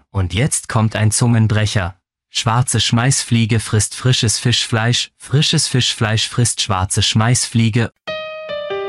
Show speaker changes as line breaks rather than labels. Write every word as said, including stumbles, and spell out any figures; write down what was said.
Und jetzt kommt ein Zungenbrecher. Schwarze Schmeißfliege frisst frisches Fischfleisch, frisches Fischfleisch frisst schwarze Schmeißfliege